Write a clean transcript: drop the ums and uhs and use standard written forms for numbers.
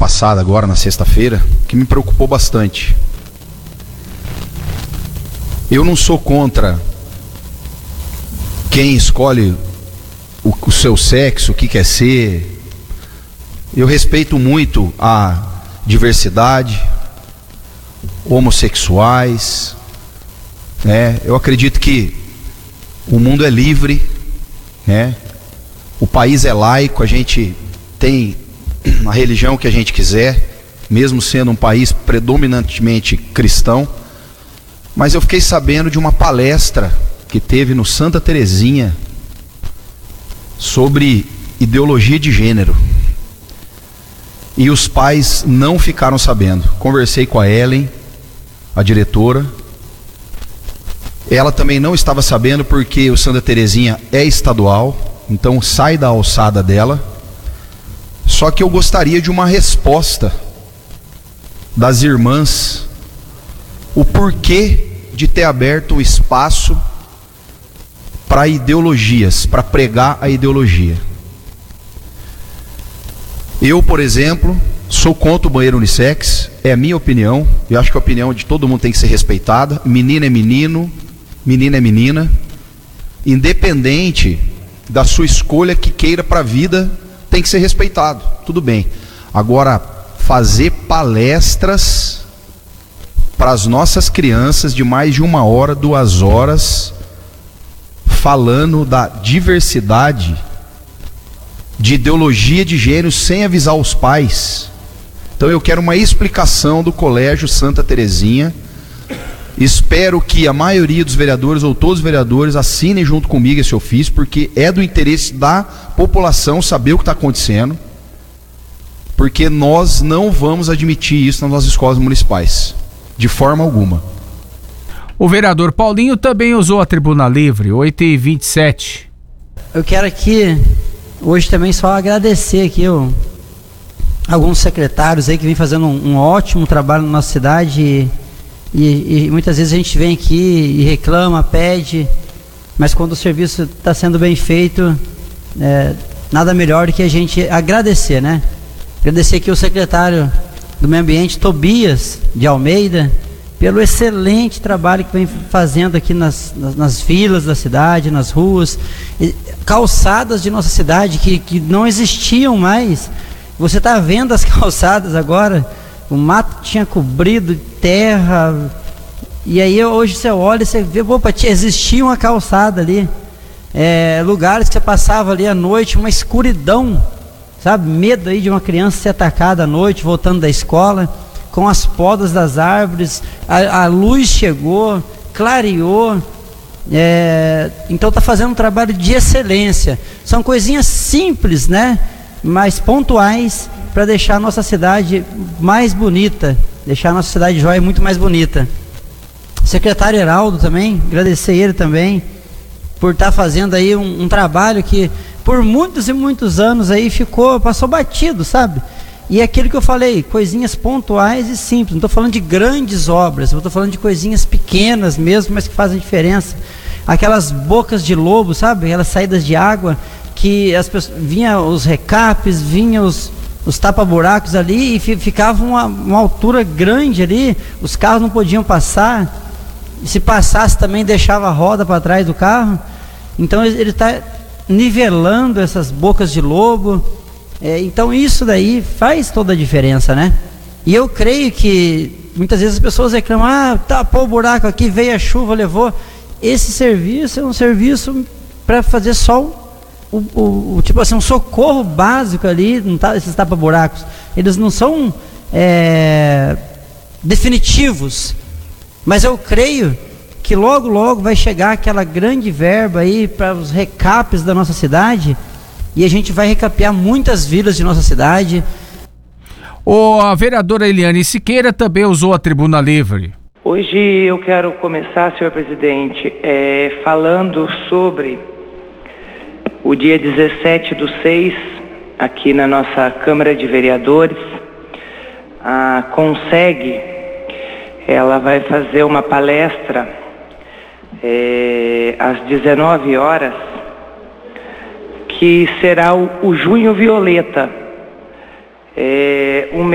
passada, agora na sexta-feira, que me preocupou bastante. Eu não sou contra quem escolhe o seu sexo, o que quer ser. Eu respeito muito a diversidade, homossexuais, né? Eu acredito que o mundo é livre, né? O país é laico, a gente tem a religião que a gente quiser, mesmo sendo um país predominantemente cristão. Mas eu fiquei sabendo de uma palestra que teve no Santa Terezinha sobre ideologia de gênero, e os pais não ficaram sabendo. Conversei com a Ellen, a diretora. Ela também não estava sabendo, porque o Santa Terezinha é estadual, então sai da alçada dela. Só que eu gostaria de uma resposta das irmãs, o porquê de ter aberto o espaço para ideologias, para pregar a ideologia. Eu, por exemplo, sou contra o banheiro unissex, é a minha opinião. Eu acho que a opinião de todo mundo tem que ser respeitada. Menino é menino, menina é menina, independente da sua escolha que queira para a vida, tem que ser respeitado, tudo bem. Agora, fazer palestras para as nossas crianças de mais de 1 hora, 2 horas, falando da diversidade, de ideologia de gênero, sem avisar os pais. Então eu quero uma explicação do Colégio Santa Terezinha. Espero que a maioria dos vereadores, ou todos os vereadores, assinem junto comigo esse ofício, porque é do interesse da população saber o que está acontecendo, porque nós não vamos admitir isso nas nossas escolas municipais, de forma alguma. O vereador Paulinho também usou a tribuna livre, 8h27. Eu quero aqui, hoje também, só agradecer aqui alguns secretários aí que vêm fazendo um ótimo trabalho na nossa cidade. E muitas vezes a gente vem aqui e reclama, pede, mas quando o serviço está sendo bem feito, nada melhor do que a gente agradecer, né? Agradecer aqui o secretário do Meio Ambiente, Tobias de Almeida, pelo excelente trabalho que vem fazendo aqui nas vilas da cidade, nas ruas, calçadas de nossa cidade que não existiam mais. Você está vendo as calçadas agora? O mato tinha cobrido, terra, e aí hoje você olha e você vê, opa, existia uma calçada ali, lugares que você passava ali à noite, uma escuridão, sabe, medo aí de uma criança ser atacada à noite, voltando da escola, com as podas das árvores, a luz chegou, clareou, então está fazendo um trabalho de excelência. São coisinhas simples, né, mas pontuais, para deixar a nossa cidade mais bonita, deixar a nossa cidade de Joia muito mais bonita. Secretário Heraldo também, agradecer ele também, por estar fazendo aí um trabalho que por muitos e muitos anos aí passou batido, sabe? E é aquilo que eu falei, coisinhas pontuais e simples, não estou falando de grandes obras, eu estou falando de coisinhas pequenas mesmo, mas que fazem diferença. Aquelas bocas de lobo, sabe? Aquelas saídas de água, que as pessoas, vinha os recapes, vinha os tapa-buracos ali e ficava uma altura grande ali, os carros não podiam passar, e se passasse também deixava a roda para trás do carro. Então ele está nivelando essas bocas de lobo, então isso daí faz toda a diferença, né? E eu creio que muitas vezes as pessoas reclamam, tapou o buraco aqui, veio a chuva, levou. Esse serviço é um serviço para fazer só tipo assim, um socorro básico ali, esses tapa-buracos, eles não são definitivos, mas eu creio que logo logo vai chegar aquela grande verba aí para os recapes da nossa cidade, e a gente vai recapear muitas vilas de nossa cidade. A vereadora Eliane Siqueira também usou a tribuna livre. Hoje eu quero começar, senhor presidente, falando sobre o dia 17/6, aqui na nossa Câmara de Vereadores, a CONSEG, ela vai fazer uma palestra às 19 horas, que será o Junho Violeta,